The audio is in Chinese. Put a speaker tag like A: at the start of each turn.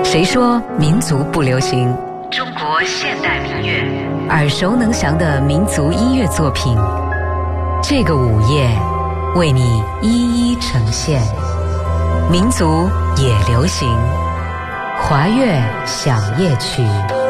A: 谁说民族不流行？
B: 中国现代民乐，
A: 耳熟能详的民族音乐作品，这个午夜为你一一呈现。民族也流行，华乐响夜曲。